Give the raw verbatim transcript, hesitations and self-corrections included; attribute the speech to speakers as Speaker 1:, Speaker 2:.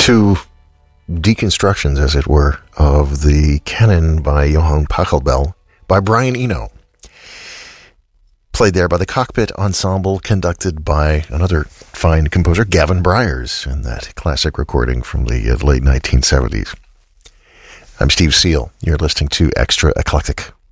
Speaker 1: Two deconstructions, as it were, of the canon by Johann Pachelbel by Brian Eno. Played there by the Cockpit Ensemble, conducted by another fine composer, Gavin Bryars, in that classic recording from the uh, late nineteen seventies. I'm Steve Seal. You're listening to Extra Eclectic.